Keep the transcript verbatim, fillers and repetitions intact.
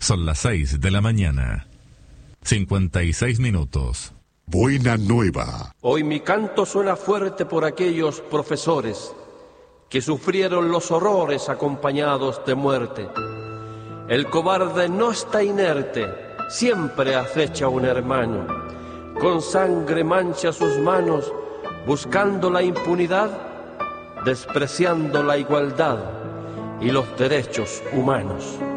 Son las seis de la mañana. cincuenta y seis minutos. Buena nueva. Hoy mi canto suena fuerte por aquellos profesores que sufrieron los horrores acompañados de muerte. El cobarde no está inerte, siempre acecha un hermano. Con sangre mancha sus manos, buscando la impunidad, despreciando la igualdad y los derechos humanos.